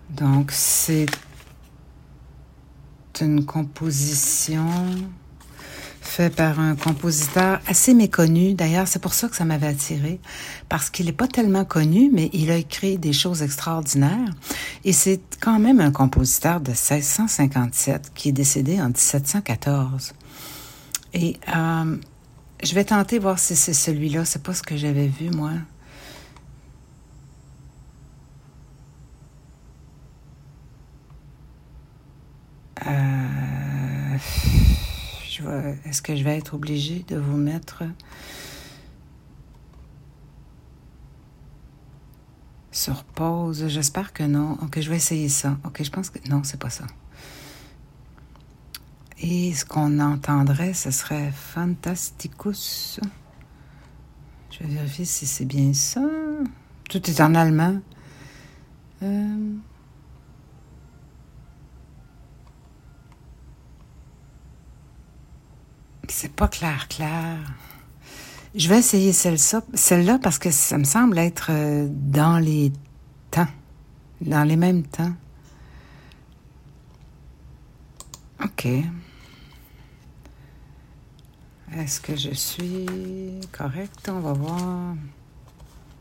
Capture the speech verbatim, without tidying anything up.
Donc, c'est une composition faite par un compositeur assez méconnu. D'ailleurs, c'est pour ça que ça m'avait attiré, parce qu'il n'est pas tellement connu, mais il a écrit des choses extraordinaires. Et c'est quand même un compositeur de seize cent cinquante-sept qui est décédé en dix-sept cent quatorze. Et euh, je vais tenter de voir si c'est celui-là. C'est pas ce que j'avais vu, moi. Euh, je vais, est-ce que je vais être obligée de vous mettre sur pause? J'espère que non. Ok, je vais essayer ça. Ok, je pense que non, c'est pas ça. Et ce qu'on entendrait, ce serait Fantasticus. Je vais vérifier si c'est bien ça. Tout est en allemand. Euh... C'est pas clair, clair. Je vais essayer celle-là, celle-là parce que ça me semble être dans les temps, dans les mêmes temps. OK. Est-ce que je suis correcte? On va voir.